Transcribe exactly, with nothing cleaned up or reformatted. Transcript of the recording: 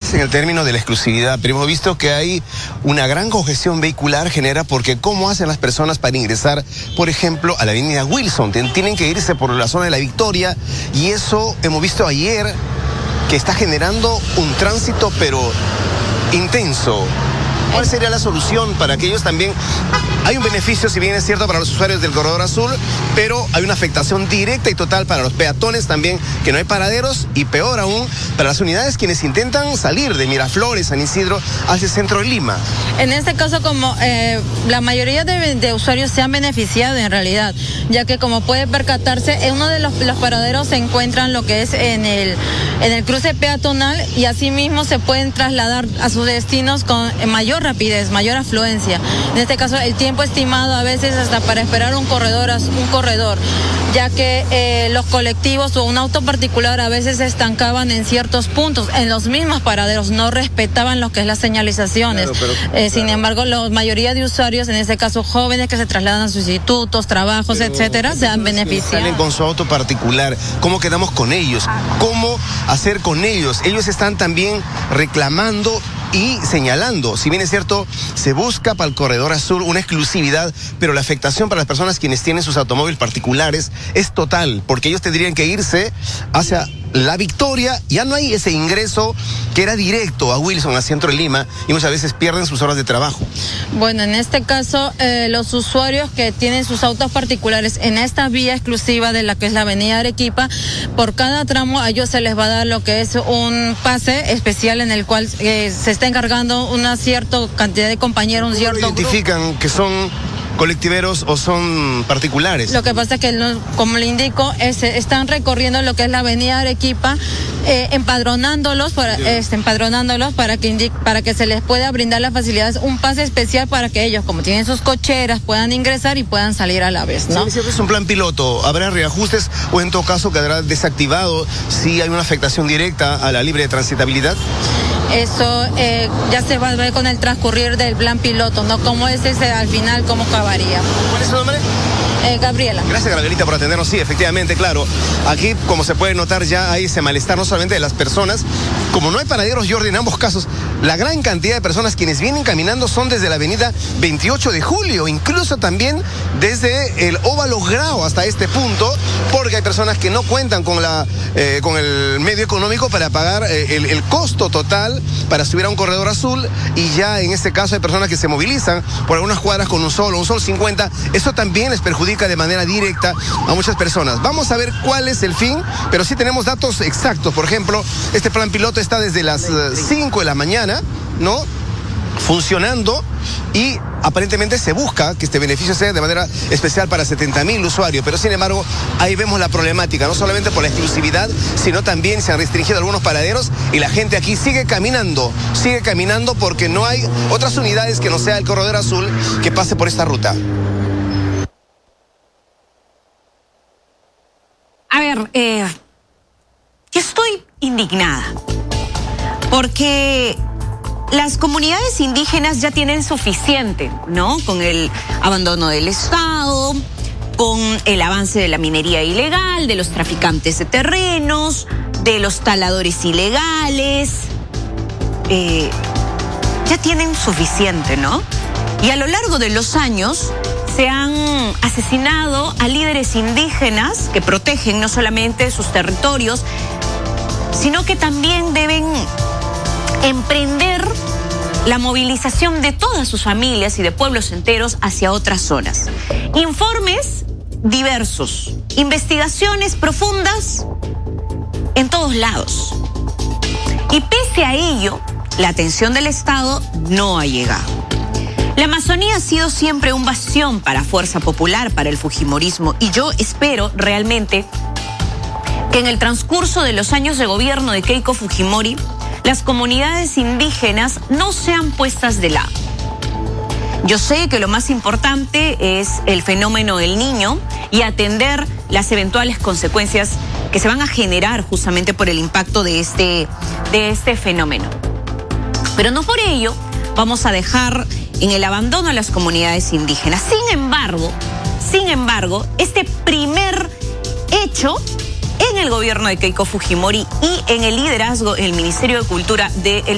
en el término de la exclusividad, pero hemos visto que hay una gran congestión vehicular genera porque ¿cómo hacen las personas para ingresar, por ejemplo, a la avenida Wilson? Tienen que irse por la zona de la Victoria y eso hemos visto ayer que está generando un tránsito pero intenso. ¿Cuál sería la solución para que ellos también... Hay un beneficio, si bien es cierto, para los usuarios del Corredor Azul, pero hay una afectación directa y total para los peatones también, que no hay paraderos, y peor aún, para las unidades quienes intentan salir de Miraflores, San Isidro, hacia el centro de Lima. En este caso, como eh, la mayoría de, de usuarios se han beneficiado en realidad, ya que como puede percatarse, en uno de los, los paraderos se encuentran lo que es en el, en el cruce peatonal y asimismo se pueden trasladar a sus destinos con mayor rapidez, mayor afluencia. En este caso, el tiempo estimado a veces hasta para esperar un corredor, un corredor, ya que eh, los colectivos o un auto particular a veces se estancaban en ciertos puntos, en los mismos paraderos, no respetaban lo que es las señalizaciones. Claro, pero, eh, claro. Sin embargo, la mayoría de usuarios, en este caso jóvenes que se trasladan a sus institutos, trabajos, pero, etcétera, se han beneficiado. Salen con su auto particular, ¿cómo quedamos con ellos? ¿Cómo hacer con ellos? Ellos están también reclamando y señalando, si bien es cierto, se busca para el Corredor Azul una exclusividad, pero la afectación para las personas quienes tienen sus automóviles particulares es total, porque ellos tendrían que irse hacia la Victoria, ya no hay ese ingreso que era directo a Wilson, al centro de Lima, y muchas veces pierden sus horas de trabajo. Bueno, en este caso, eh, los usuarios que tienen sus autos particulares en esta vía exclusiva de la que es la avenida Arequipa, por cada tramo a ellos se les va a dar lo que es un pase especial en el cual eh, se está encargando una cierta cantidad de compañeros, un cierto ¿Cómo identifican grupo? Que son colectiveros o son particulares? Lo que pasa es que, como le indico, es, están recorriendo lo que es la avenida Arequipa, eh, empadronándolos, para, sí. este, empadronándolos para que indique, para que se les pueda brindar las facilidades, un pase especial para que ellos, como tienen sus cocheras, puedan ingresar y puedan salir a la vez, ¿no? Sí, es un plan piloto, ¿habrá reajustes o en todo caso quedará desactivado si hay una afectación directa a la libre transitabilidad? Eso eh, ya se va a ver con el transcurrir del plan piloto, ¿no? Cómo es ese al final, cómo acabaría. ¿Cuál es su nombre? Eh, Gabriela. Gracias, Gabrielita, por atendernos. Sí, efectivamente, claro. Aquí, como se puede notar, ya hay ese malestar no solamente de las personas. Como no hay paraderos, Jordi, en ambos casos, la gran cantidad de personas quienes vienen caminando son desde la avenida veintiocho de julio, incluso también desde el Óvalo Grau hasta este punto, porque hay personas que no cuentan con, la, eh, con el medio económico para pagar eh, el, el costo total para subir a un corredor azul, y ya en este caso hay personas que se movilizan por algunas cuadras con un sol o un sol cincuenta. Eso también les perjudica de manera directa a muchas personas. Vamos a ver cuál es el fin, pero sí tenemos datos exactos. Por ejemplo, este plan piloto está desde las cinco de la mañana, ¿no?, funcionando, y aparentemente se busca que este beneficio sea de manera especial para setenta mil usuarios, pero sin embargo ahí vemos la problemática, no solamente por la exclusividad, sino también se han restringido algunos paraderos y la gente aquí sigue caminando, sigue caminando porque no hay otras unidades que no sea el Corredor Azul que pase por esta ruta. A ver, eh, yo estoy indignada porque las comunidades indígenas ya tienen suficiente, ¿no? Con el abandono del Estado, con el avance de la minería ilegal, de los traficantes de terrenos, de los taladores ilegales. Eh, ya tienen suficiente, ¿no? Y a lo largo de los años se han asesinado a líderes indígenas que protegen no solamente sus territorios, sino que también deben emprender la movilización de todas sus familias y de pueblos enteros hacia otras zonas. Informes diversos, investigaciones profundas en todos lados. Y pese a ello, la atención del Estado no ha llegado. La Amazonía ha sido siempre un bastión para Fuerza Popular, para el fujimorismo, y yo espero realmente que en el transcurso de los años de gobierno de Keiko Fujimori, las comunidades indígenas no sean puestas de lado. Yo sé que lo más importante es el fenómeno del Niño y atender las eventuales consecuencias que se van a generar justamente por el impacto de este, de este fenómeno. Pero no por ello vamos a dejar en el abandono a las comunidades indígenas. Sin embargo, sin embargo, este primer hecho en el gobierno de Keiko Fujimori y en el liderazgo en el Ministerio de Cultura del